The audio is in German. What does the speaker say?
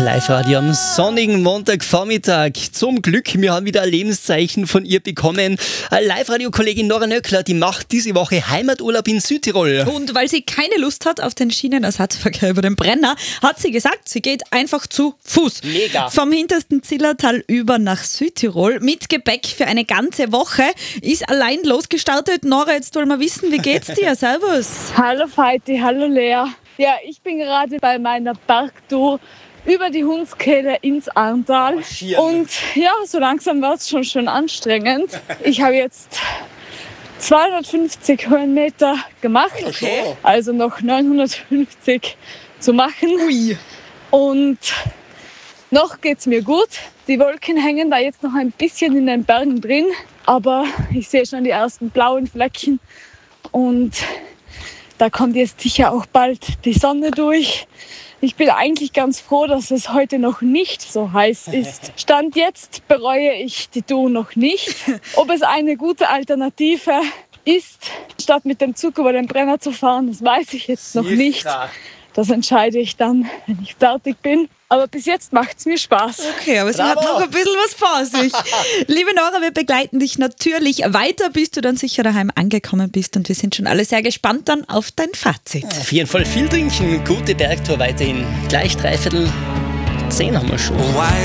Live-Radio am sonnigen Montagvormittag. Zum Glück, wir haben wieder ein Lebenszeichen von ihr bekommen. Live-Radio-Kollegin Nora Nöckler, die macht diese Woche Heimaturlaub in Südtirol. Und weil sie keine Lust hat auf den Schienenersatzverkehr über den Brenner, hat sie gesagt, sie geht einfach zu Fuß. Mega. Vom hintersten Zillertal über nach Südtirol mit Gepäck für eine ganze Woche. Ist allein losgestartet. Nora, jetzt wollen wir wissen, wie geht's dir? Servus. Hallo Feiti, hallo Lea. Ja, ich bin gerade bei meiner Bergtour über die Hundskehle ins Arntal. Und ja, so langsam wird es schon schön anstrengend. Ich habe jetzt 250 Höhenmeter gemacht, also noch 950 zu machen. Ui. Und noch geht es mir gut. Die Wolken hängen da jetzt noch ein bisschen in den Bergen drin, aber ich sehe schon die ersten blauen Flecken und da kommt jetzt sicher auch bald die Sonne durch. Ich bin eigentlich ganz froh, dass es heute noch nicht so heiß ist. Stand jetzt bereue ich die Tour noch nicht. Ob es eine gute Alternative ist, statt mit dem Zug über den Brenner zu fahren, das weiß ich jetzt noch nicht. Das entscheide ich dann, wenn ich fertig bin. Aber bis jetzt macht es mir Spaß. Okay, aber sie hat noch ein bisschen was vor sich. Liebe Nora, wir begleiten dich natürlich weiter, bis du dann sicher daheim angekommen bist. Und wir sind schon alle sehr gespannt dann auf dein Fazit. Auf jeden Fall viel trinken, gute Bergtour weiterhin. Gleich 9:45 haben wir schon.